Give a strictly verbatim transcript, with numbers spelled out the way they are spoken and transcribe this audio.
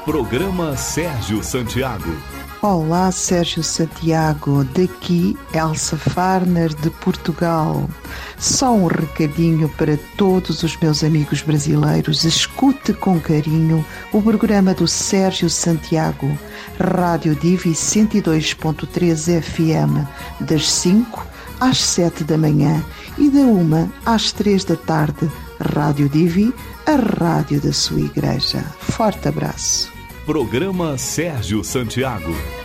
Programa Sérgio Santiago. Olá, Sérgio Santiago, daqui Elsa Farner de Portugal. Só um recadinho para todos os meus amigos brasileiros. Escute com carinho o programa do Sérgio Santiago, Rádio Divi cento e dois ponto três F M, das cinco às sete da manhã e da uma às três da tarde. Rádio Divi, a rádio da sua igreja. Forte abraço. Programa Sérgio Santiago.